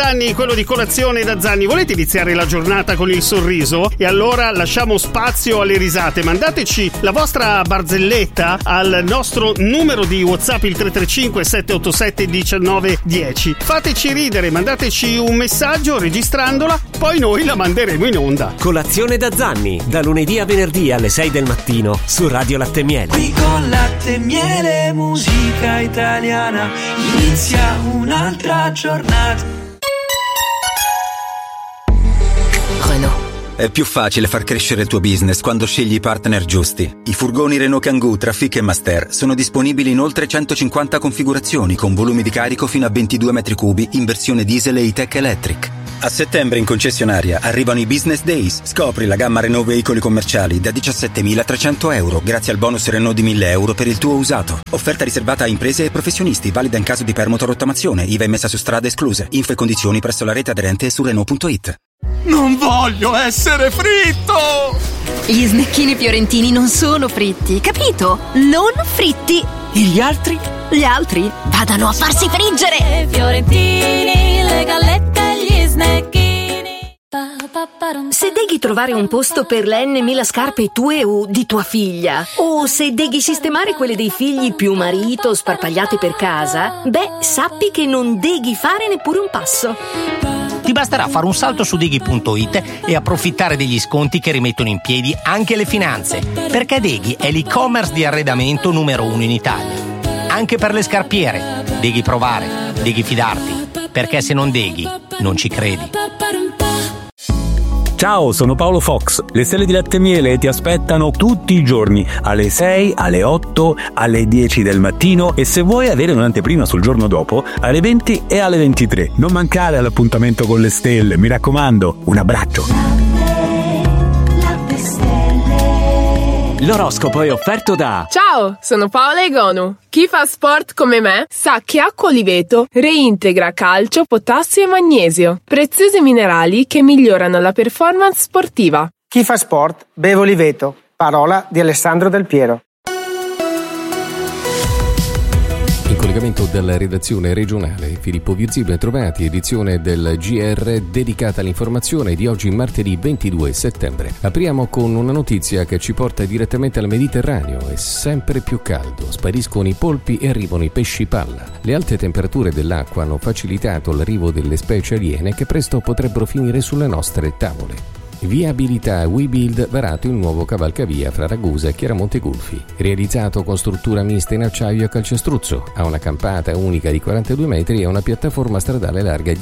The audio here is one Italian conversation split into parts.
Zanni, quello di Colazione da Zanni. Volete iniziare la giornata con il sorriso? E allora lasciamo spazio alle risate. Mandateci la vostra barzelletta al nostro numero di WhatsApp, il 335 787 1910. Fateci ridere, mandateci un messaggio registrandola, poi noi la manderemo in onda. Colazione da Zanni, da lunedì a venerdì alle 6 del mattino su Radio Latte Miele. Qui con Latte Miele, musica italiana, inizia un'altra giornata. Renault. È più facile far crescere il tuo business quando scegli i partner giusti. I furgoni Renault Kangoo, Trafic e Master sono disponibili in oltre 150 configurazioni con volumi di carico fino a 22 metri cubi in versione diesel e e-tech electric. A settembre in concessionaria arrivano i Business Days. Scopri la gamma Renault veicoli commerciali da 17.300 euro grazie al bonus Renault di 1.000 euro per il tuo usato. Offerta riservata a imprese e professionisti, valida in caso di permuta-rottamazione, IVA emessa su strade escluse. Info e condizioni presso la rete aderente su Renault.it. Non voglio essere fritto! Gli snecchini fiorentini non sono fritti, capito? Non fritti. E gli altri? Gli altri vadano a farsi friggere. Fiorentini, le gallette e gli snecchini. Se devi trovare un posto per le N.000 scarpe tue o di tua figlia, o se devi sistemare quelle dei figli più marito sparpagliate per casa, beh, sappi che non devi fare neppure un passo. Ti basterà fare un salto su Deghi.it e approfittare degli sconti che rimettono in piedi anche le finanze, perché Deghi è l'e-commerce di arredamento numero 1 in Italia. Anche per le scarpiere, Deghi provare, Deghi fidarti, perché se non Deghi non ci credi. Ciao, sono Paolo Fox. Le stelle di Latte Miele ti aspettano tutti i giorni, alle 6, alle 8, alle 10 del mattino e se vuoi avere un'anteprima sul giorno dopo, alle 20 e alle 23. Non mancare all'appuntamento con le stelle, mi raccomando. Un abbraccio. L'oroscopo è offerto da... Ciao, sono Paola Egonu. Chi fa sport come me sa che acqua Oliveto reintegra calcio, potassio e magnesio, preziosi minerali che migliorano la performance sportiva. Chi fa sport beve Oliveto. Parola di Alessandro Del Piero. In collegamento dalla redazione regionale, Filippo Virzi, ben trovati, edizione del GR dedicata all'informazione di oggi martedì 22 settembre. Apriamo con una notizia che ci porta direttamente al Mediterraneo. È sempre più caldo, spariscono i polpi e arrivano i pesci palla. Le alte temperature dell'acqua hanno facilitato l'arrivo delle specie aliene che presto potrebbero finire sulle nostre tavole. Viabilità WeBuild varato il nuovo cavalcavia fra Ragusa e Chiaramonte Gulfi. Realizzato con struttura mista in acciaio e calcestruzzo, ha una campata unica di 42 metri e una piattaforma stradale larga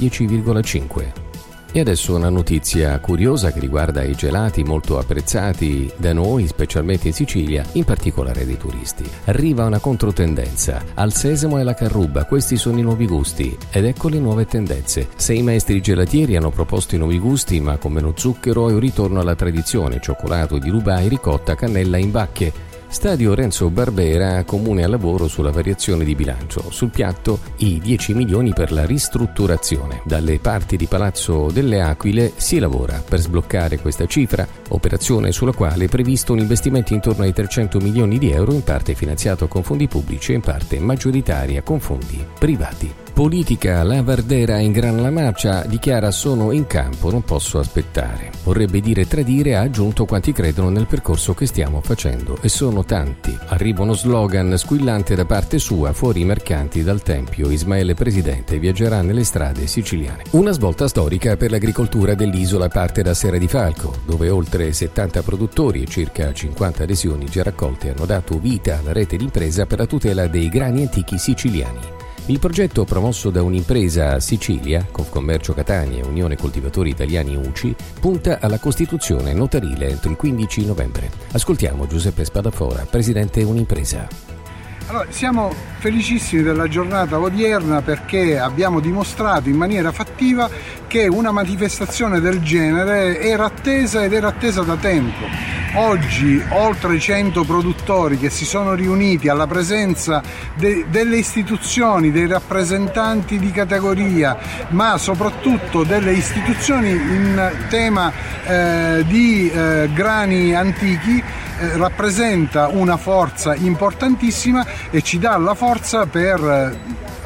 10,5. E adesso una notizia curiosa che riguarda i gelati molto apprezzati da noi, specialmente in Sicilia, in particolare dai turisti. Arriva una controtendenza. Al sesamo e alla carruba, questi sono i nuovi gusti. Ed ecco le nuove tendenze. 6 maestri gelatieri hanno proposto i nuovi gusti, ma con meno zucchero e un ritorno alla tradizione: cioccolato di Dubai, ricotta, cannella in bacche. Stadio Renzo Barbera, comune al lavoro sulla variazione di bilancio. Sul piatto i 10 milioni per la ristrutturazione. Dalle parti di Palazzo delle Aquile si lavora per sbloccare questa cifra, operazione sulla quale è previsto un investimento intorno ai 300 milioni di euro, in parte finanziato con fondi pubblici e in parte maggioritaria con fondi privati. Politica, la Vardera in Gran La Marcia dichiara: sono in campo, non posso aspettare. Vorrebbe dire tradire, ha aggiunto quanti credono nel percorso che stiamo facendo, e sono tanti. Arriva uno slogan squillante da parte sua: fuori i mercanti dal Tempio, Ismaele Presidente viaggerà nelle strade siciliane. Una svolta storica per l'agricoltura dell'isola parte da Serra di Falco, dove oltre 70 produttori e circa 50 adesioni già raccolte hanno dato vita alla rete d'impresa per la tutela dei grani antichi siciliani. Il progetto, promosso da un'impresa Sicilia, Confcommercio Catania e Unione Coltivatori Italiani UCI, punta alla costituzione notarile entro il 15 novembre. Ascoltiamo Giuseppe Spadafora, presidente Unimpresa. Allora, siamo felicissimi della giornata odierna perché abbiamo dimostrato in maniera fattiva che una manifestazione del genere era attesa ed era attesa da tempo. Oggi oltre 100 produttori che si sono riuniti alla presenza delle istituzioni, dei rappresentanti di categoria, ma soprattutto delle istituzioni in tema di grani antichi, rappresenta una forza importantissima e ci dà la forza per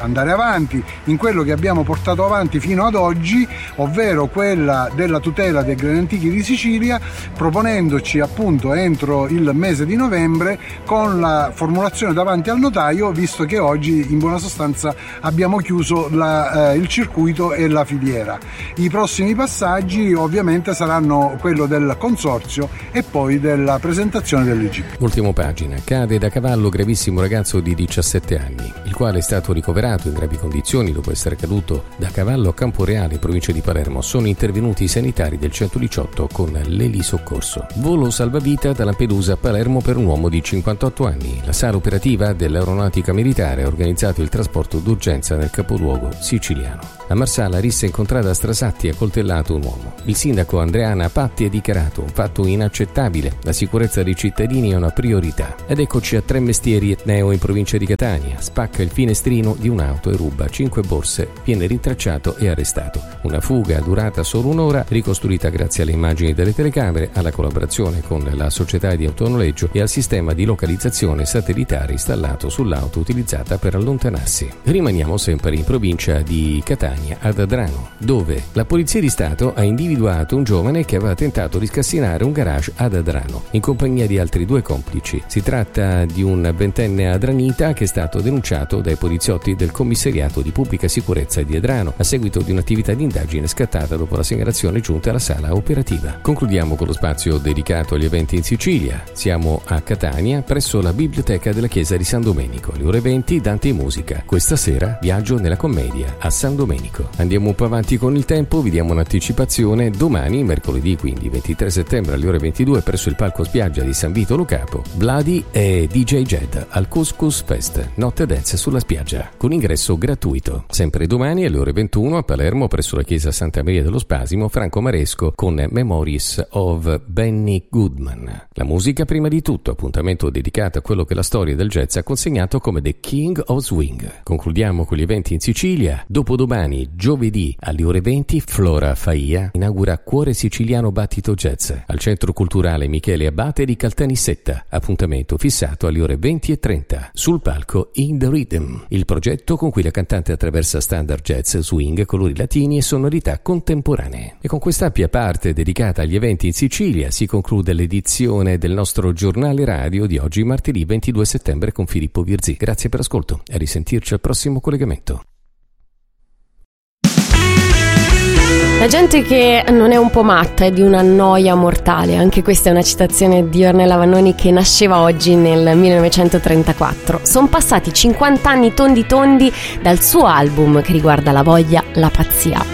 andare avanti in quello che abbiamo portato avanti fino ad oggi, ovvero quella della tutela dei grani antichi di Sicilia, proponendoci appunto entro il mese di novembre con la formulazione davanti al notaio, visto che oggi in buona sostanza abbiamo chiuso il circuito e la filiera. I prossimi passaggi ovviamente saranno quello del consorzio e poi della presentazione dell'EGP. Ultima pagina. Cade da cavallo gravissimo ragazzo di 17 anni, il quale è stato ricoverato in gravi condizioni dopo essere caduto da cavallo a Camporeale, in provincia di Palermo. Sono intervenuti i sanitari del 118 con l'elisoccorso. Volo salvavita da Lampedusa a Palermo per un uomo di 58 anni. La sala operativa dell'Aeronautica Militare ha organizzato il trasporto d'urgenza nel capoluogo siciliano. A Marsala, rissa in contrada a Strasatti, ha coltellato un uomo. Il sindaco Andreana Patti ha dichiarato: un fatto inaccettabile, la sicurezza dei cittadini è una priorità. Ed eccoci a Tremestieri Etneo in provincia di Catania. Spacca il finestrino di un'auto e ruba 5 borse, viene rintracciato e arrestato. Una fuga durata solo un'ora, ricostruita grazie alle immagini delle telecamere, alla collaborazione con la società di autonoleggio e al sistema di localizzazione satellitare installato sull'auto utilizzata per allontanarsi. Rimaniamo sempre in provincia di Catania, ad Adrano, dove la Polizia di Stato ha individuato un giovane che aveva tentato di scassinare un garage ad Adrano in compagnia di altri 2 complici. Si tratta di un 20enne adranita che è stato denunciato dai poliziotti del commissariato di pubblica sicurezza di Adrano a seguito di un'attività di indagine scattata dopo la segnalazione giunta alla sala operativa. Concludiamo con lo spazio dedicato agli eventi in Sicilia. Siamo a Catania presso la biblioteca della chiesa di San Domenico. Alle ore 20 Dante e musica. Questa sera viaggio nella commedia a San Domenico. Andiamo un po' avanti con il tempo, vi diamo un'anticipazione. Domani, mercoledì quindi 23 settembre alle ore 22 presso il palco spiaggia di San Vito Lo Capo, Vladi e DJ Jed al Couscous Fest, notte dance sulla spiaggia, con ingresso gratuito. Sempre domani alle ore 21 a Palermo presso la chiesa Santa Maria dello Spasimo, Franco Maresco con Memories of Benny Goodman. La musica prima di tutto, appuntamento dedicato a quello che la storia del jazz ha consegnato come The King of Swing. Concludiamo con gli eventi in Sicilia. Dopodomani, giovedì alle ore 20, Flora Faia inaugura Cuore Siciliano Battito Jazz al Centro Culturale Michele Abate di Caltanissetta. Appuntamento fissato alle ore 20:30. Sul palco In The Rhythm, il progetto con cui la cantante attraversa standard jazz, swing, colori latini e sonorità contemporanee. E con quest'ampia parte dedicata agli eventi in Sicilia si conclude l'edizione del nostro giornale radio di oggi, martedì 22 settembre, con Filippo Virzì. Grazie per l'ascolto e a risentirci al prossimo collegamento. La gente che non è un po' matta è di una noia mortale. Anche questa è una citazione di Ornella Vanoni che nasceva oggi nel 1934. Sono passati 50 anni tondi dal suo album che riguarda la voglia, la pazzia.